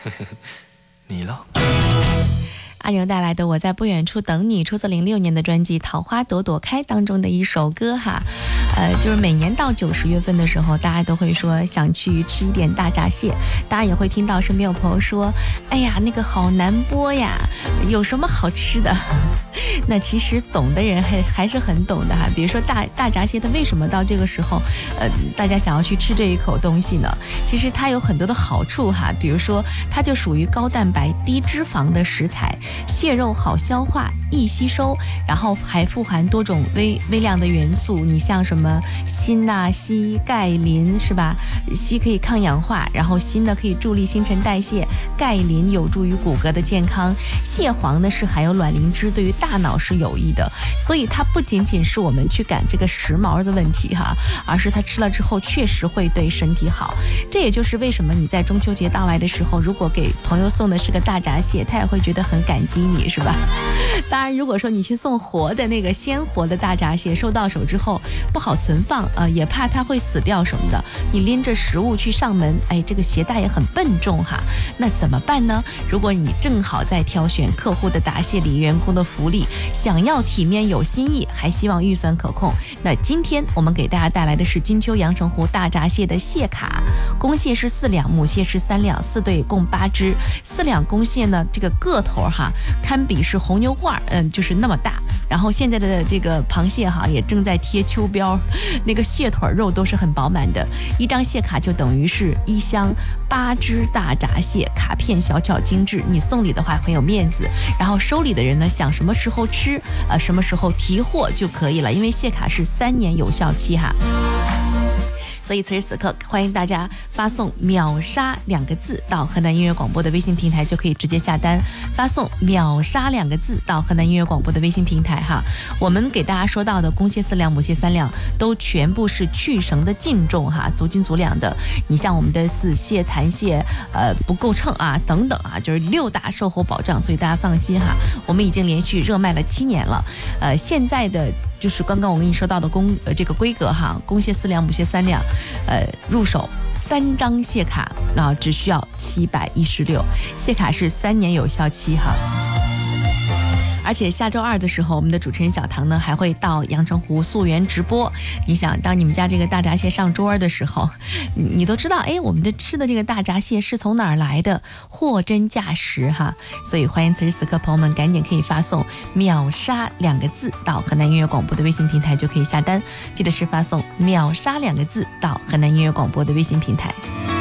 你呢？ 阿牛带来的《我在不远处等你》，出自06年的专辑《桃花朵朵开》当中的一首歌哈。就是每年到9、10月份的时候，大家都会说想去吃一点大闸蟹，大家也会听到身边有朋友说，哎呀，那个好难剥呀，有什么好吃的？那其实懂的人还是很懂的哈。比如说大闸蟹，它为什么到这个时候，大家想要去吃这一口东西呢？其实它有很多的好处哈，比如说它就属于高蛋白、低脂肪的食材，蟹肉好消化、易吸收，然后还富含多种微量的元素，你像什么锌呐、硒、钙、磷是吧？硒可以抗氧化，然后锌呢可以助力新陈代谢，钙磷有助于骨骼的健康，蟹黄呢是含有卵磷脂，对于大脑是有益的，所以它不仅仅是我们去赶这个时髦的问题哈，而是它吃了之后确实会对身体好。这也就是为什么你在中秋节到来的时候，如果给朋友送的是个大闸蟹，他也会觉得很感激你，是吧？当然，如果说你去送活的那个鲜活的大闸蟹，收到手之后不好存放也怕它会死掉什么的，你拎着食物去上门，哎，这个携带也很笨重哈。那怎么办呢？如果你正好在挑选客户的答谢礼、员工的福利，想要体面有新意，还希望预算可控，那今天我们给大家带来的是金秋阳澄湖大闸蟹的蟹卡，公蟹是4两，母蟹是3两，4对共8只。4两公蟹呢，这个个头哈，堪比是红牛罐，就是那么大。然后现在的这个螃蟹哈，也正在贴秋膘，那个蟹腿肉都是很饱满的。一张蟹卡就等于是1箱8只大闸蟹，卡片小巧精致，你送礼的话很有面子。然后收礼的人呢，想什么时候吃，什么时候提货就可以了，因为蟹卡是3年有效期哈。所以此时此刻，欢迎大家发送秒杀2个字到河南音乐广播的微信平台，就可以直接下单。发送秒杀2个字到河南音乐广播的微信平台哈。我们给大家说到的公蟹4两，母蟹3两，都全部是去绳的净重哈，足斤足两的。你像我们的死蟹、残蟹，不够称啊，等等啊，就是6大售后保障，所以大家放心哈。我们已经连续热卖了7年了，现在的。就是刚刚我跟你说到的这个规格哈，公蟹4两，母蟹3两，入手3张蟹卡，只需要716，蟹卡是3年有效期哈。而且下周2的时候，我们的主持人小唐呢还会到阳澄湖溯源直播。你想，当你们家这个大闸蟹上桌的时候，你都知道，哎，我们的吃的这个大闸蟹是从哪儿来的，货真价实哈。所以欢迎此时此刻朋友们赶紧可以发送秒杀2个字到河南音乐广播的微信平台就可以下单，记得是发送秒杀2个字到河南音乐广播的微信平台。